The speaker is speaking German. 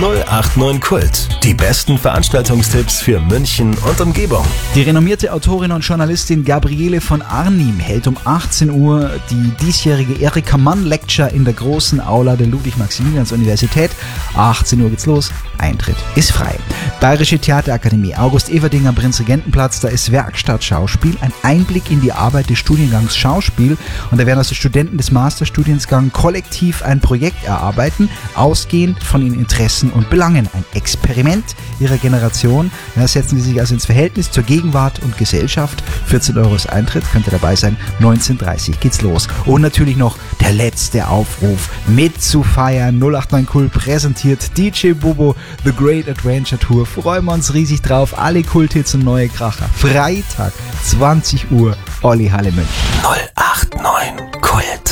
089 Kult. Die besten Veranstaltungstipps für München und Umgebung. Die renommierte Autorin und Journalistin Gabriele von Arnim hält um 18 Uhr die diesjährige Erika Mann Lecture in der großen Aula der Ludwig-Maximilians-Universität. 18 Uhr geht's los. Eintritt ist frei. Bayerische Theaterakademie, August Everding am Prinzregentenplatz, da ist Werkstatt Schauspiel, ein Einblick in die Arbeit des Studiengangs Schauspiel, und da werden also Studenten des Masterstudiengangs kollektiv ein Projekt erarbeiten, ausgehend von ihren Interessen und Belangen. Ein Experiment ihrer Generation. Da setzen sie sich also ins Verhältnis zur Gegenwart und Gesellschaft. 14 Euro ist Eintritt, könnt ihr dabei sein. 19:30 Uhr geht's los. Und natürlich noch der letzte Aufruf, mitzufeiern. 089 Kult präsentiert DJ Bobo The Great Adventure Tour. Freuen wir uns riesig drauf. Alle Kulthits und neue Kracher. Freitag, 20 Uhr, Olli Halle München. 089 Kult.